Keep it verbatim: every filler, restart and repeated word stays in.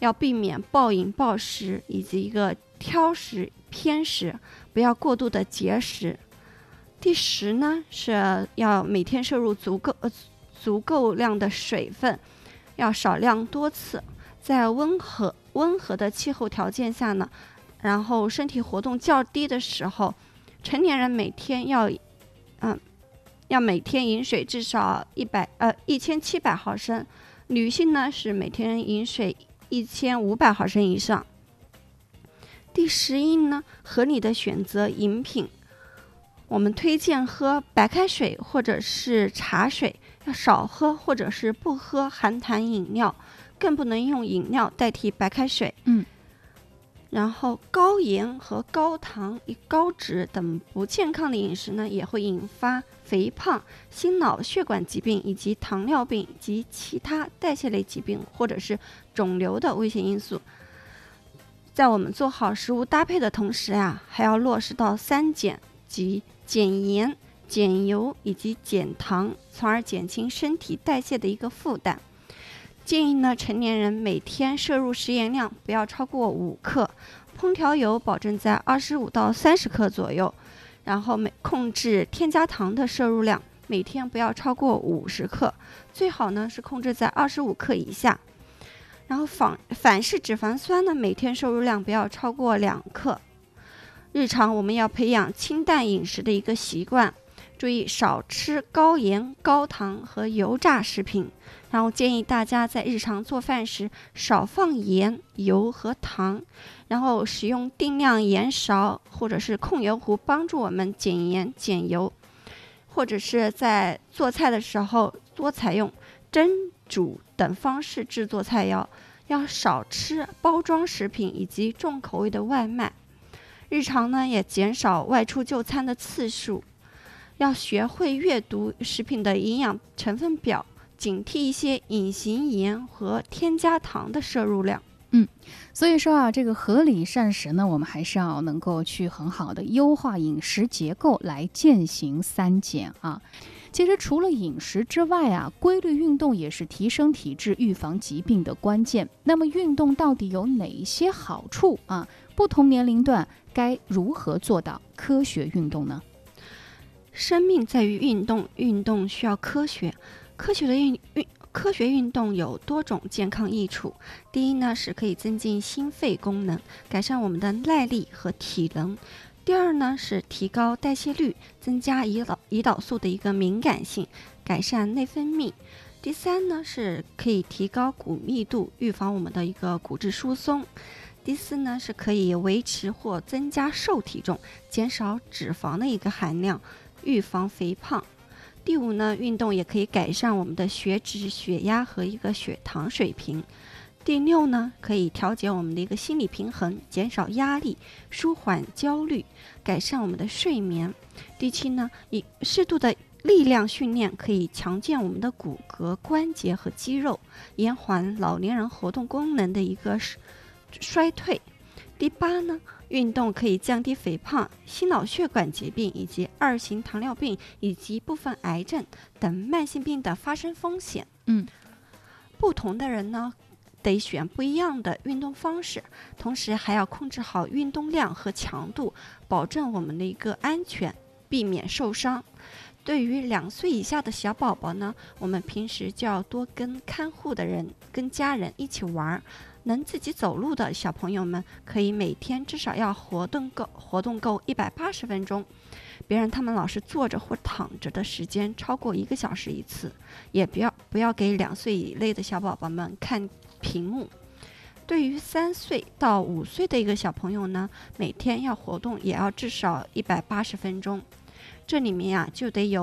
要避免暴饮暴食以及一个挑食偏食，不要过度的节食。第十呢，是要每天摄入足够、呃、足够量的水分，要少量多次。在温和温和的气候条件下呢，然后身体活动较低的时候，成年人每天要，嗯，要每天饮水至少一百呃一千七百毫升，女性呢是每天饮水一千五百毫升以上。第十一呢，合理的选择饮品。我们推荐喝白开水或者是茶水，要少喝或者是不喝含糖饮料，更不能用饮料代替白开水。 嗯， 然后高盐和高糖、高脂等不健康的饮食呢，也会引发肥胖、心脑血管疾病以及糖尿病及其他代谢类疾病或者是肿瘤的危险因素。在我们做好食物搭配的同时啊，还要落实到三减，即减盐、减油以及减糖，从而减轻身体代谢的一个负担。建议呢，成年人每天摄入食盐量不要超过五克，烹调油保证在二十五到三十克左右，然后每控制添加糖的摄入量，每天不要超过五十克，最好呢是控制在二十五克以下。然后反反式脂肪酸呢，每天摄入量不要超过两克。日常我们要培养清淡饮食的一个习惯，注意少吃高盐、高糖和油炸食品。然后建议大家在日常做饭时少放盐、油和糖，然后使用定量盐勺或者是控油壶，帮助我们减盐减油。或者是在做菜的时候多采用蒸、煮等方式制作菜肴，要少吃包装食品以及重口味的外卖。日常呢也减少外出就餐的次数，要学会阅读食品的营养成分表，警惕一些隐形盐和添加糖的摄入量。 嗯，所以说啊，这个合理膳食呢，我们还是要能够去很好的优化饮食结构，来践行三减啊。其实除了饮食之外啊，规律运动也是提升体质、预防疾病的关键。那么运动到底有哪一些好处啊？不同年龄段该如何做到科学运动呢？ 生命在于运动，运动需要科学。科学的运运科学运动有多种健康益处。第一呢，是可以增进心肺功能，改善我们的耐力和体能。第二呢，是提高代谢率，增加胰岛胰岛素的一个敏感性，改善内分泌。第三呢，是可以提高骨密度，预防我们的一个骨质疏松。第四呢，是可以维持或增加瘦体重，减少脂肪的一个含量，预防肥胖。第五呢，运动也可以改善我们的血脂、血压和一个血糖水平。第六呢，可以调节我们的一个心理平衡，减少压力，舒缓焦虑，改善我们的睡眠。第七呢，以适度的力量训练可以强健我们的骨骼、关节和肌肉，延缓老年人活动功能的一个衰退。第八呢，运动可以降低肥胖、心脑血管疾病以及二型糖尿病以及部分癌症等慢性病的发生风险。 嗯， 不同的人呢，得选不一样的运动方式，同时还要控制好运动量和强度，保证我们的一个安全，避免受伤。对于两岁以下的小宝宝呢，我们平时就要多跟看护的人、跟家人一起玩。能自己走路的小朋友们，可以每天至少要活动够活动够一百八十分钟，别让他们老是坐着或躺着的时间超过一个小时一次，也不要不要给两岁以内的小宝宝们看屏幕。对于三岁到五岁的一个小朋友呢，每天要活动也要至少一百八十分钟，这里面呀、啊、就得有